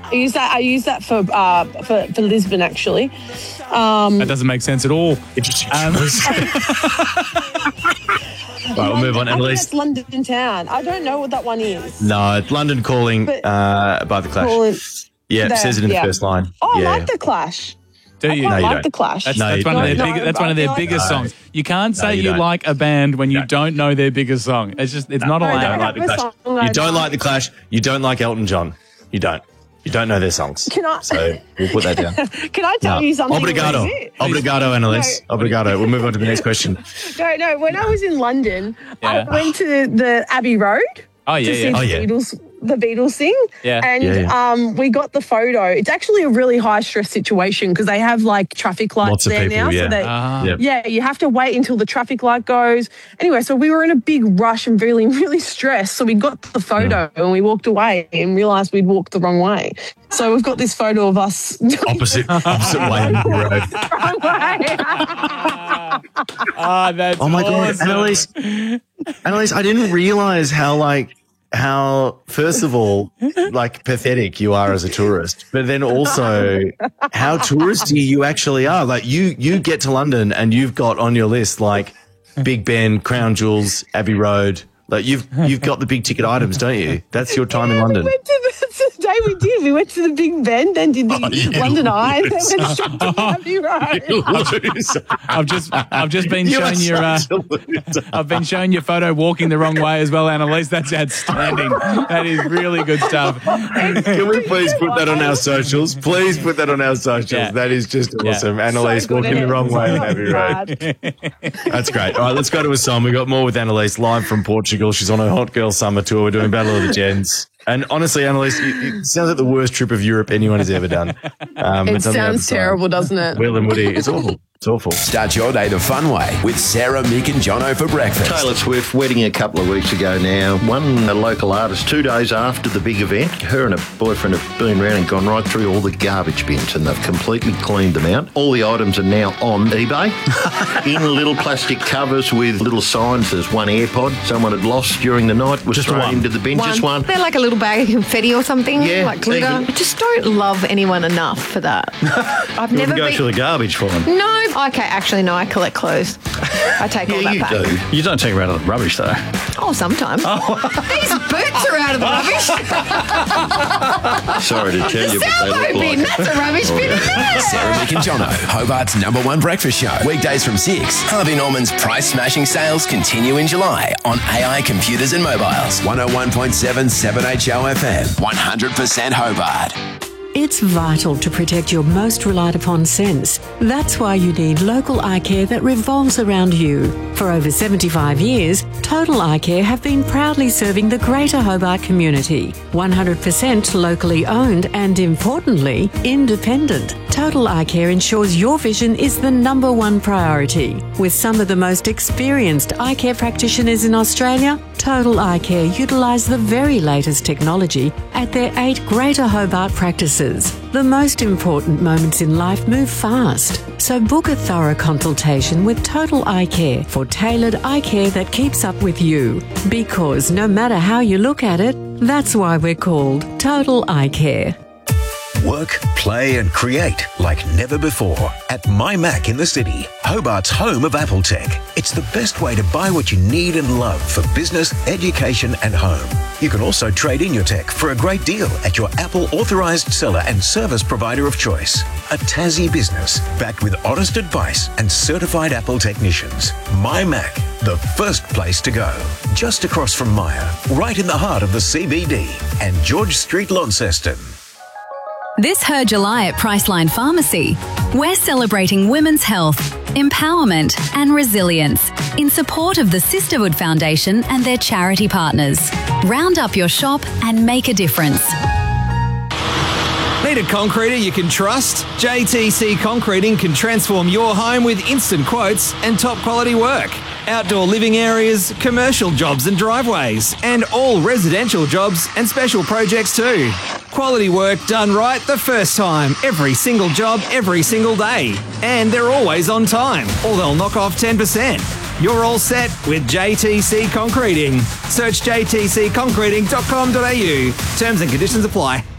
I use that for Lisbon, actually. That doesn't make sense at all. Interesting choice. Right, we'll move on. Annalise. It's London Town. I don't know what that one is. No, it's London Calling by The Clash. It says it in the first line. Oh, I like The Clash. Do you? I like The Clash. That's one of their biggest songs. You can't say you like a band when you don't know their biggest song. It's not allowed. You don't like The Clash. You don't like Elton John. You don't. You don't know their songs. So we'll put that down. Can I tell you something? Obrigado, Annalise. No. Obrigado. We'll move on to the next question. No. When I was in London, I went to the Abbey Road. To see the Beatles sing. Yeah. And we got the photo. It's actually a really high stress situation because they have like traffic lights there now. So you have to wait until the traffic light goes. Anyway, so we were in a big rush and really, really stressed. So we got the photo and we walked away and realised we'd walked the wrong way. So we've got this photo of us opposite way of the road. Wrong way. That's my God, Annalise, I didn't realise how first of all, like pathetic you are as a tourist, but then also how touristy you actually are. Like you get to London and you've got on your list like Big Ben, Crown Jewels, Abbey Road. Like you've got the big ticket items, don't you? That's your time in London. We did. We went to the Big Ben, then did the London Eye, then went straight to Abbey Road. I've just been showing your I've been showing your photo walking the wrong way as well, Annalise. That's outstanding. That is really good stuff. Can we please put that on our socials? Please put that on our socials. Yeah. That is just awesome. Annalise walking the wrong way on Abbey Road. That's great. All right, let's go to a song. We got more with Annalise live from Portugal. She's on a Hot Girl Summer tour. We're doing Battle of the Gens. And honestly, Annalise, it sounds like the worst trip of Europe anyone has ever done. It sounds terrible, doesn't it? Will and Woody. It's awful. It's awful. Start your day the fun way with Sarah, Mick and Jono for breakfast. Taylor Swift wedding a couple of weeks ago now. One a local artist 2 days after the big event. Her and her boyfriend have been around and gone right through all the garbage bins and they've completely cleaned them out. All the items are now on eBay in little plastic covers with little signs. There's one AirPod someone had lost during the night was thrown into the bin. Just one. They're like a little bag of confetti or something, like glitter. I just don't love anyone enough for that. I've never go through the garbage for them. No. Okay, actually, no, I collect clothes. I take all that back. You don't take them out of the rubbish, though. Oh, sometimes. These boots are out of the rubbish. Sorry to tell you, but they look like that's a rubbish bin. Sarah, Mick and Jono, Hobart's #1 breakfast show. Weekdays from 6. Harvey Norman's price-smashing sales continue in July on AI computers and mobiles. 101.7 7HO FM. 100% Hobart. It's vital to protect your most relied upon sense. That's why you need local eye care that revolves around you. For over 75 years, Total Eye Care have been proudly serving the Greater Hobart community. 100% locally owned and, importantly, independent. Total Eye Care ensures your vision is the #1 priority. With some of the most experienced eye care practitioners in Australia, Total Eye Care utilise the very latest technology at their 8 Greater Hobart practices. The most important moments in life move fast, so book a thorough consultation with Total Eye Care for tailored eye care that keeps up with you. Because no matter how you look at it, that's why we're called Total Eye Care. Work, play and create like never before at MyMac in the City, Hobart's home of Apple Tech. It's the best way to buy what you need and love for business, education and home. You can also trade in your tech for a great deal at your Apple authorised seller and service provider of choice. A Tassie business backed with honest advice and certified Apple technicians. MyMac, the first place to go. Just across from Myer, right in the heart of the CBD and George Street, Launceston. This Her July at Priceline Pharmacy, we're celebrating women's health, empowerment and resilience in support of the Sisterhood Foundation and their charity partners. Round up your shop and make a difference. Need a concreter you can trust? JTC Concreting can transform your home with instant quotes and top quality work. Outdoor living areas, commercial jobs and driveways, and all residential jobs and special projects too. Quality work done right the first time, every single job, every single day. And they're always on time, or they'll knock off 10%. You're all set with JTC Concreting. Search jtcconcreting.com.au. Terms and conditions apply.